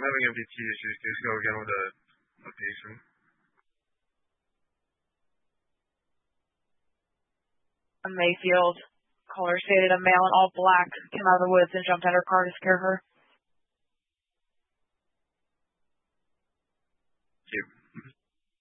I'm having MDT issues. Can you just go again with the location? Mayfield. Caller stated a male in all black came out of the woods and jumped at her car to scare her.